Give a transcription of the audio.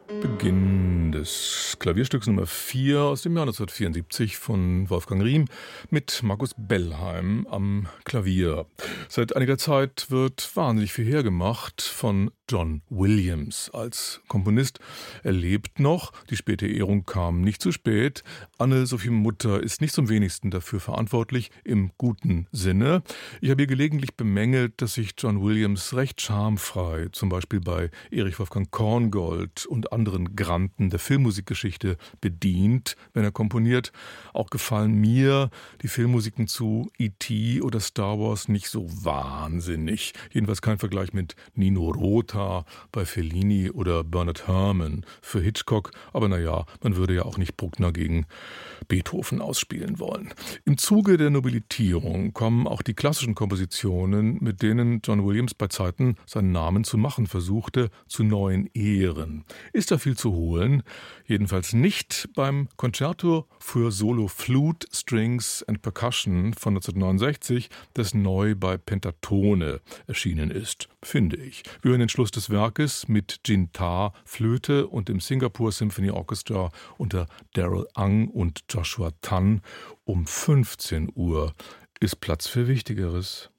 Beginn des Klavierstücks Nummer 4 aus dem Jahr 1974 von Wolfgang Riem mit Markus Bellheim am Klavier. Seit einiger Zeit wird wahnsinnig viel hergemacht von John Williams als Komponist. Er lebt noch, die späte Ehrung kam nicht zu spät. Anne-Sophie Mutter ist nicht zum wenigsten dafür verantwortlich, im guten Sinne. Ich habe ihr gelegentlich bemängelt, dass sich John Williams recht schamfrei, zum Beispiel bei Erich Wolfgang Korngold und anderen Granden der Filmmusikgeschichte bedient, wenn er komponiert. Auch gefallen mir die Filmmusiken zu E.T. oder Star Wars nicht so wahnsinnig. Jedenfalls kein Vergleich mit Nino Rota bei Fellini oder Bernard Herrmann für Hitchcock. Aber naja, man würde ja auch nicht Bruckner gegen Beethoven ausspielen wollen. Im Zuge der Nobilitierung kommen auch die klassischen Kompositionen, mit denen John Williams bei Zeiten seinen Namen zu machen versuchte, zu neuen Ehren. Ist da viel zu holen? Jedenfalls nicht beim Concerto für Solo Flute, Strings and Percussion von 1969, das neu bei Pentatone erschienen ist, finde ich. Wir hören den Schluss des Werkes mit Jin Ta, Flöte und dem Singapore Symphony Orchestra unter Darrell Ang und Joshua Tan. Um 15 Uhr ist Platz für Wichtigeres.